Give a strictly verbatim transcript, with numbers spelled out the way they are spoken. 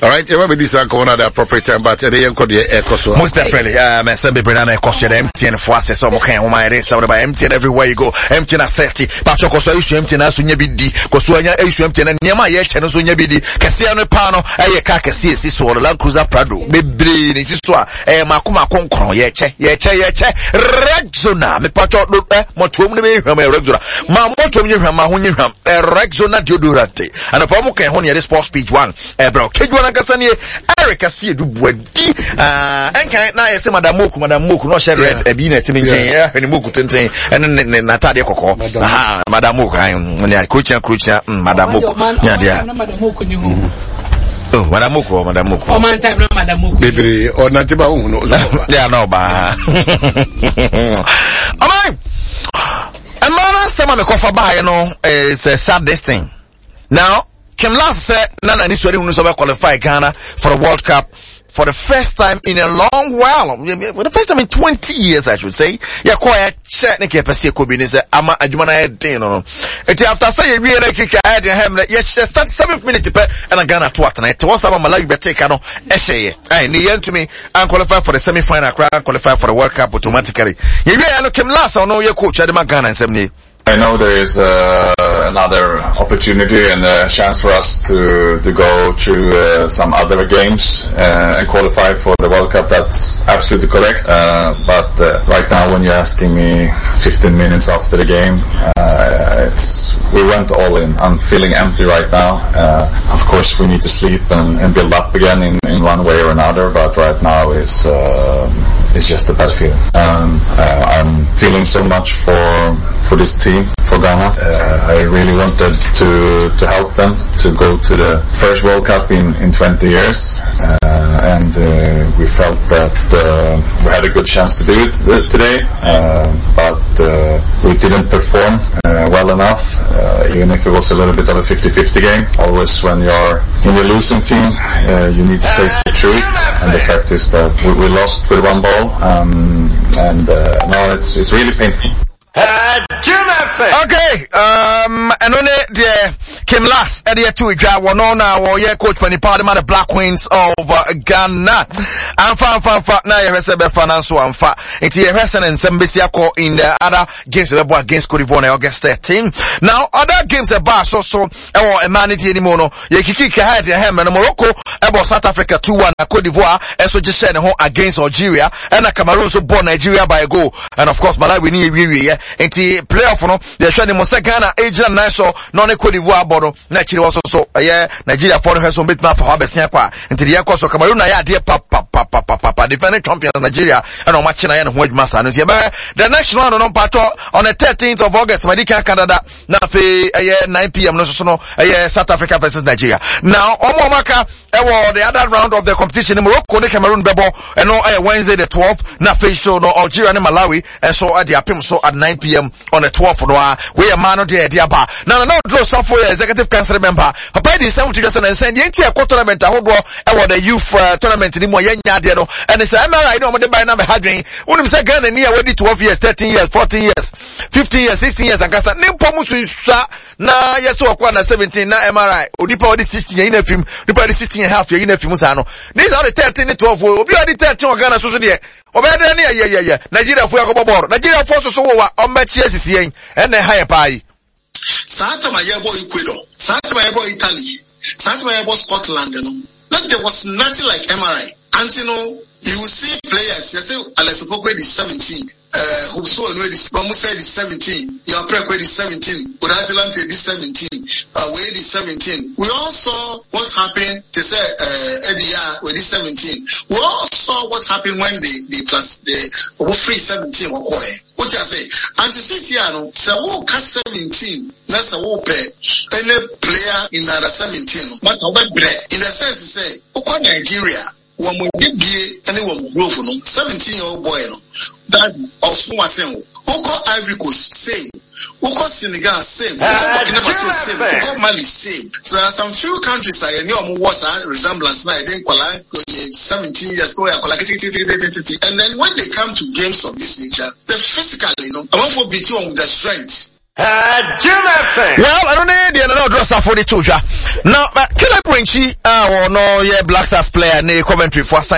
All right, you remember this corner at the appropriate time, but they ain't got the air cost. Most definitely, uh, my son, Brandon, cost you M T N for us, so okay, oh my, it's about M T N everywhere you go, M T N at thirty, but of course, I used to M T N as soon as you be, because when you used to M T N and Yama, yeah, channel soon you be, Cassiano Pano, a car, C S C, so the Land Cruiser Prado, Baby, this is what, eh, Makuma Concron, yeah, che, yeah, che, yeah, che, Rexona, me pato, eh, Motum, me, regular, Mamotum, you have Mahuniam, a Rexona Durante, and a Pomoke, honey, at the sports speech one, eh, bro, Kidwana Cassani, Eric, I see you do what, uh, and can't now say Madame Moku, Madame Moku, no share red, a bean at me, yeah, and Moku, and then Natalia Coco, ah, Madame Moku, I'm Kucha, Kucha, Madame Moku, yeah, yeah. Oh, Madame Moku, Madame Moku. Oh, man, time, no, Madame Moku. Baby, or Natiba, no, yeah, no, ba. All right. And man, some of the coffee buy, you know, it's a sad thing. Now, Kim last said, Nana, this way, we qualify Ghana for the World Cup for the first time in a long while. For the first time in twenty years, I should say. Yeah, quite check the capacity could be this, ama, ajumana head, no. It after say, we really kick a head in him, yes, she start seventh minute, and a Ghana to what tonight. To what's about Malawi, but take, I know, essay. I in the end to me, I'm qualified for the semi-final, I'm qualified for the World Cup automatically. Yeah, yeah, look, Kim last, I know your coach, Adama Ghana in seventy. I know there is uh, another opportunity and a chance for us to to go through uh, some other games uh, and qualify for the World Cup. That's absolutely correct. Uh, but uh, right now, when you're asking me fifteen minutes after the game, uh, it's we went all in. I'm feeling empty right now. Uh, of course, we need to sleep and, and build up again in, in one way or another. But right now is uh, is just a bad feeling. Um, uh, I'm feeling so much for for this team. For Ghana, uh, I really wanted to to help them to go to the first World Cup in in twenty years, uh, and uh, we felt that uh, we had a good chance to do it th- today, uh, but uh, we didn't perform uh, well enough, uh, even if it was a little bit of a fifty-fifty game. Always when you're in the losing team, uh, you need to face the truth, and the fact is that we, we lost with one ball, um, and uh, now it's it's really painful. Okay, um, and on it, the Kim last, Eddie to it, one on now, yeah, coach, when he party man, the Black Queens of uh, Ghana. I'm fan, fan, fan, now you're a finance one, fat. It's a person and some Bessiaco in the other games against Cote d'Ivoire, August thirteenth. Now, other games are bars also, or a manity anymore, no, you kick your head, your hand, and Morocco, about South Africa two one, Cote d'Ivoire, and so just sharing home against Algeria, and a Cameroon so born Nigeria by a goal, and of course, Malawi, we need, we, yeah, and the playoff, no, they're showing the Mosa Ghana, Asian National, non-Cote d'Ivoire, Bodo, naturally also, so, yeah, Nigeria for her some bit map for Habesiapa, into the Yakos of Cameroon, I dear papa, papa, papa, defending champions Nigeria, and on matching and Wedge Massa, and the next round on Pato on the thirteenth of August, Medica Canada, now pay a year nine p.m. no so no a year South Africa versus Nigeria. Now Omomaka the other round of the competition in Morocco, the Cameroon Bebo, and no uh, Wednesday the twelfth, na face show no Algeria and Malawi, and so at the Apim so at nine p.m. on the twelfth no we are man of the idea bar. Now no draw so for executive council member. Papa the seventy percent and send the entire tournament I hold about the youth uh, tournament in Moya no and it's am I know what the by number had when we say Ghana near already twelve years, thirteen years, fourteen years, fifteen years, sixteen years and Gasa name Pomusu na yes to akwa na seventeen na M R I odipa odi sixteen in a film odipa odi sixteen and a half year in a film no these are the thirteen and twelve obi odi thirteen o Ghana so so there obeda na yeah yeah yeah Nigeria fu yakobo bor Nigeria fu so so wa o match asisi yen and na high pai Santa Mayabo Ecuador Santa Mayabo Italy Santa Mayabo Scotland no that there was nothing like M R I and you know you will see players you say Alessio Pogba is seventeen uh Hubso already Bamusa is seventeen your prep is seventeen Urazilante is seventeen uh we is seventeen we all saw what happened to say uh Edia with is seventeen we all saw what happened when the the plus the over free seventeen or what you say and to see here no say who cast seventeen that's a who pay any player in under seventeen but in the sense say okay Nigeria one more big any one growth no seventeen year old boy no that also was saying Oko Ivory Coast same Oko Senegal same Oko Burkina Faso same Oko Mali same so there are some few countries I know was a resemblance now I think seventeen years ago and then when they come to games of this nature the physically you know I want to be on with the strength Uh, Jim F. Well, I don't need the another dress for the two. Now, Caleb Winchy, uh, or no, yeah, Black Stars player, near Coventry for